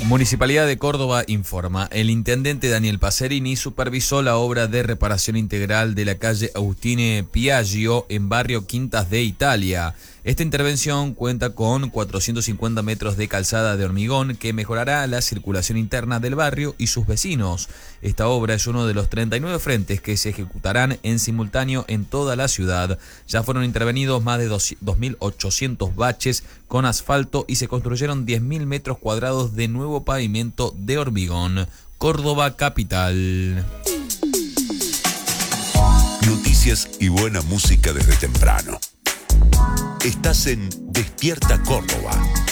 Municipalidad de Córdoba informa. El intendente Daniel Pacerini supervisó la obra de reparación integral de la calle Agustine Piaggio en barrio Quintas de Italia. Esta intervención cuenta con 450 metros de calzada de hormigón que mejorará la circulación interna del barrio y sus vecinos. Esta obra es uno de los 39 frentes que se ejecutarán en simultáneo en toda la ciudad. Ya fueron intervenidos más de 2.800 baches con asfalto y se construyeron 10.000 metros cuadrados de nuevo pavimento de hormigón. Córdoba capital. Noticias y buena música desde temprano. Estás en Despierta Córdoba.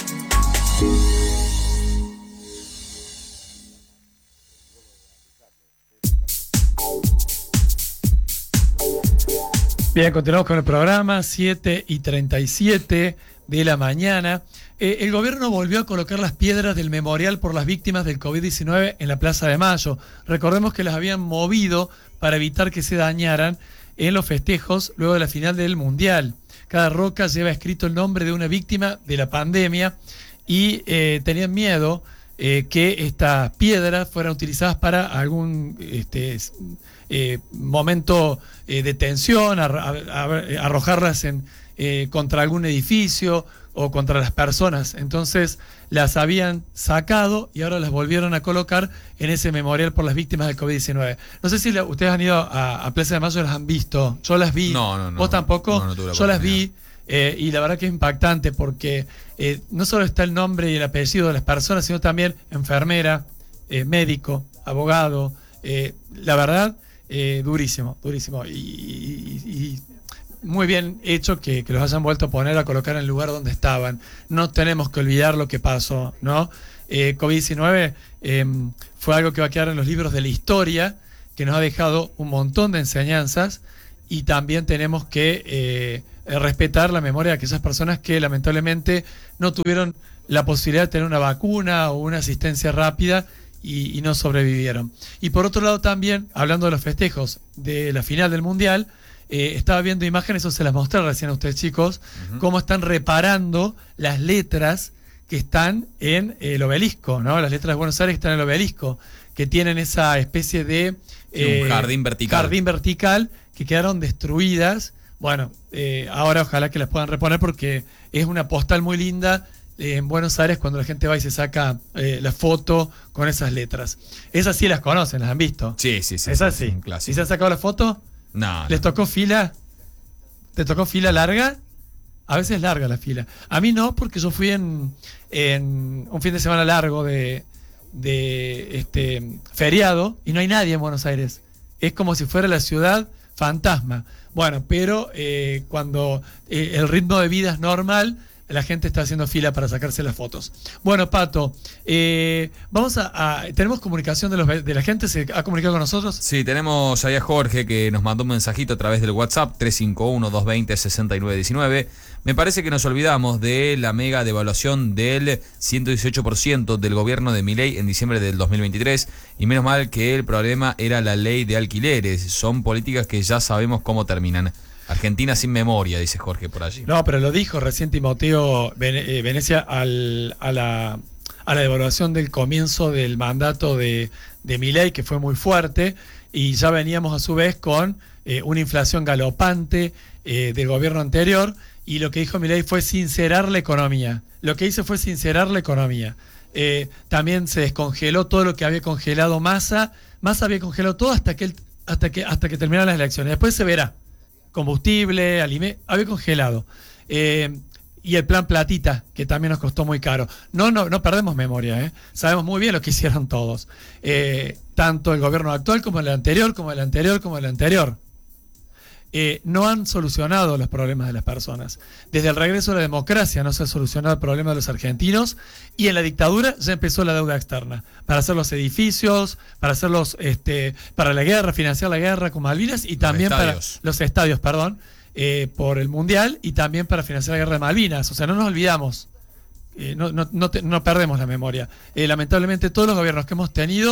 Bien, continuamos con el programa, 7:37 de la mañana. El gobierno volvió a colocar las piedras del memorial por las víctimas del COVID-19 en la Plaza de Mayo. Recordemos que las habían movido para evitar que se dañaran en los festejos luego de la final del Mundial. Cada roca lleva escrito el nombre de una víctima de la pandemia y tenían miedo que estas piedras fueran utilizadas para algún momento de tensión, arrojarlas contra algún edificio o contra las personas. Entonces las habían sacado y ahora las volvieron a colocar en ese memorial por las víctimas del COVID-19. No sé si ustedes han ido a Plaza de Mayo y las han visto. Yo las vi. No. ¿Vos tampoco? No Yo las vi y la verdad que es impactante porque no solo está el nombre y el apellido de las personas, sino también enfermera, médico, abogado. La verdad, durísimo. Y muy bien hecho que los hayan vuelto a poner, a colocar en el lugar donde estaban. No tenemos que olvidar lo que pasó, ¿no? COVID-19 fue algo que va a quedar en los libros de la historia, que nos ha dejado un montón de enseñanzas, y también tenemos que respetar la memoria de aquellas personas que lamentablemente no tuvieron la posibilidad de tener una vacuna o una asistencia rápida y no sobrevivieron. Y por otro lado también, hablando de los festejos de la final del Mundial, estaba viendo imágenes, eso se las mostré recién a ustedes, chicos, cómo están reparando las letras que están en el obelisco, ¿no? Las letras de Buenos Aires que están en el obelisco, que tienen esa especie de un jardín vertical que quedaron destruidas. Bueno, ahora ojalá que las puedan reponer porque es una postal muy linda en Buenos Aires cuando la gente va y se saca la foto con esas letras. Esas sí las conocen, las han visto. Sí. Esas sí. ¿Y se han sacado la foto? No. ¿Les tocó fila? ¿Te tocó fila larga? A veces larga la fila. A mí no, porque yo fui en un fin de semana largo de feriado y no hay nadie en Buenos Aires. Es como si fuera la ciudad fantasma. Bueno, pero cuando el ritmo de vida es normal, la gente está haciendo fila para sacarse las fotos. Bueno, Pato, ¿tenemos comunicación de la gente? ¿Se ha comunicado con nosotros? Sí, tenemos ahí a Jorge que nos mandó un mensajito a través del WhatsApp 351-220-6919. Me parece que nos olvidamos de la mega devaluación del 118% del gobierno de Milei en diciembre del 2023 y menos mal que el problema era la ley de alquileres. Son políticas que ya sabemos cómo terminan. Argentina sin memoria, dice Jorge por allí. No, pero lo dijo recién Timoteo Venecia a la devaluación del comienzo del mandato de Milei, que fue muy fuerte, y ya veníamos a su vez con una inflación galopante del gobierno anterior, y lo que dijo Milei fue sincerar la economía. Lo que hizo fue sincerar la economía. También se descongeló todo lo que había congelado Massa. Massa había congelado todo hasta que terminaran las elecciones. Después se verá. Combustible, había congelado. Y el plan Platita, que también nos costó muy caro. No perdemos memoria, sabemos muy bien lo que hicieron todos. Tanto el gobierno actual como el anterior, como el anterior, como el anterior. No han solucionado los problemas de las personas. Desde el regreso a la democracia no se ha solucionado el problema de los argentinos, y en la dictadura ya empezó la deuda externa para hacer los edificios, para la guerra, financiar la guerra con Malvinas, y también para los estadios, por el Mundial, y también para financiar la guerra de Malvinas. O sea, no nos olvidamos, no perdemos la memoria. Lamentablemente todos los gobiernos que hemos tenido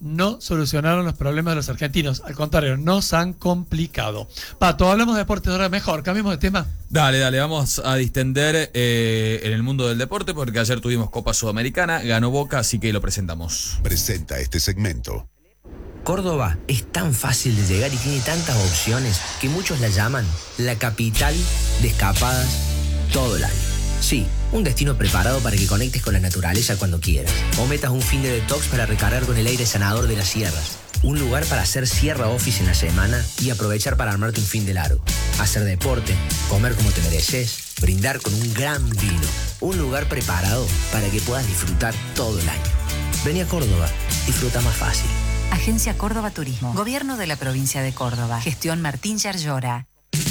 no solucionaron los problemas de los argentinos. Al contrario, nos han complicado. Pato, hablamos de deportes ahora mejor. Cambiemos de tema. Dale, vamos a distender en el mundo del deporte porque ayer tuvimos Copa Sudamericana, ganó Boca, así que lo presentamos. Presenta este segmento. Córdoba es tan fácil de llegar y tiene tantas opciones que muchos la llaman la capital de escapadas todo el año. Sí, un destino preparado para que conectes con la naturaleza cuando quieras. O metas un fin de detox para recargar con el aire sanador de las sierras. Un lugar para hacer sierra office en la semana y aprovechar para armarte un fin de largo. Hacer deporte, comer como te mereces, brindar con un gran vino. Un lugar preparado para que puedas disfrutar todo el año. Vení a Córdoba, disfruta más fácil. Agencia Córdoba Turismo. Gobierno de la provincia de Córdoba. Gestión Martín Yarlora.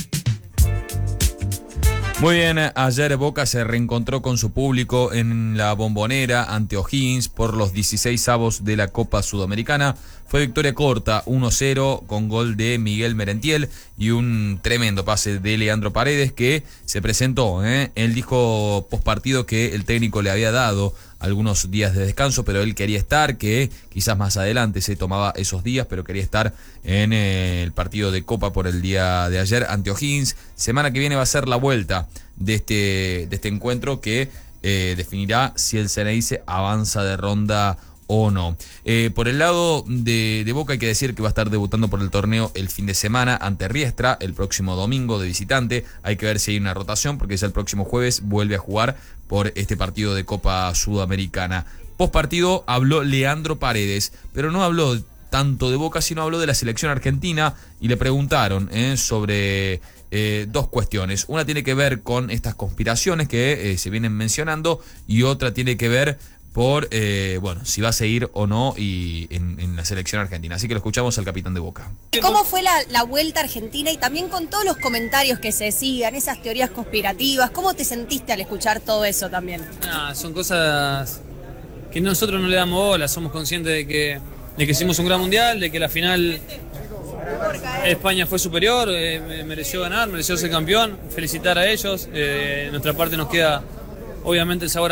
Muy bien, ayer Boca se reencontró con su público en la Bombonera ante O'Higgins por los 16avos de la Copa Sudamericana. Fue victoria corta, 1-0, con gol de Miguel Merentiel y un tremendo pase de Leandro Paredes que se presentó. Él dijo postpartido que el técnico le había dado algunos días de descanso, pero él quería estar, que quizás más adelante se tomaba esos días, pero quería estar en el partido de Copa por el día de ayer ante O'Higgins. Semana que viene va a ser la vuelta de este encuentro que definirá si el Ceneice avanza de ronda o no. Por el lado de Boca hay que decir que va a estar debutando por el torneo el fin de semana ante Riestra el próximo domingo de visitante. Hay que ver si hay una rotación porque ya el próximo jueves vuelve a jugar por este partido de Copa Sudamericana. Post partido habló Leandro Paredes, pero no habló tanto de Boca, sino habló de la selección argentina y le preguntaron sobre dos cuestiones. Una tiene que ver con estas conspiraciones que se vienen mencionando y otra tiene que ver por si va a seguir o no y en la selección argentina. Así que lo escuchamos al capitán de Boca. ¿Cómo fue la vuelta argentina y también con todos los comentarios que se sigan, esas teorías conspirativas? ¿Cómo te sentiste al escuchar todo eso también? Son cosas que nosotros no le damos bola, somos conscientes de que hicimos un gran mundial, de que la final España fue superior, mereció ganar, mereció ser campeón, felicitar a ellos. De nuestra parte nos queda obviamente el sabor